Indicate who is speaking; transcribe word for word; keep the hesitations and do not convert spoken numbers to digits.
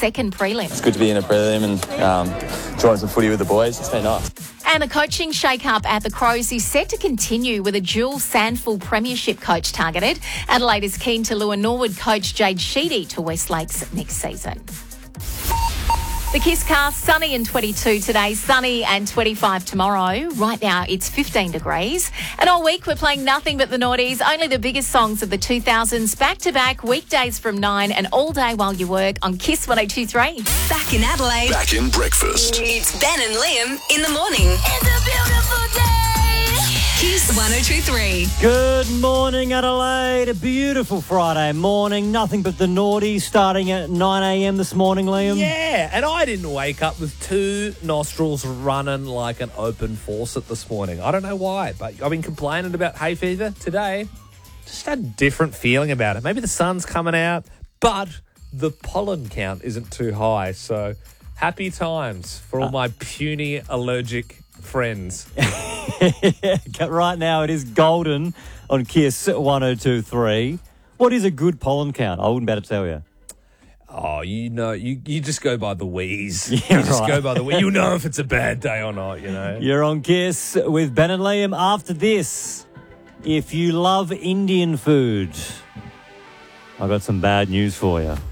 Speaker 1: second prelim.
Speaker 2: It's good to be in a prelim and um, enjoying some footy with the boys. It's been nice.
Speaker 1: And the coaching shake-up at the Crows is set to continue with a dual Sandful premiership coach targeted. Adelaide is keen to lure Norwood coach Jade Sheedy to West Lakes next season. The Kiss Cast, sunny and twenty-two today, sunny and twenty-five tomorrow. Right now, it's fifteen degrees. And all week, we're playing nothing but the noughties, only the biggest songs of the two thousands, back-to-back, weekdays from nine and all day while you work on Kiss one oh two three.
Speaker 3: Back in Adelaide.
Speaker 4: Back in breakfast.
Speaker 3: It's Ben and Liam in the morning. It's a beautiful day. Kiss one oh two three.
Speaker 5: Good morning, Adelaide. A beautiful Friday morning. Nothing but the naughty starting at nine a.m. this morning, Liam.
Speaker 6: Yeah, and I didn't wake up with two nostrils running like an open faucet this morning. I don't know why, but I've been complaining about hay fever today. Just had a different feeling about it. Maybe the sun's coming out, but the pollen count isn't too high. So happy times for all my puny allergic friends.
Speaker 5: Right now it is golden on Kiss one oh two three. What is a good pollen count? I wouldn't better tell you.
Speaker 6: Oh, you know, you, you just go by the wheeze.
Speaker 5: Yeah,
Speaker 6: you just
Speaker 5: right.
Speaker 6: go by the wheeze. You know if it's a bad day or not, you know.
Speaker 5: You're on Kiss with Ben and Liam. After this, if you love Indian food, I got some bad news for you.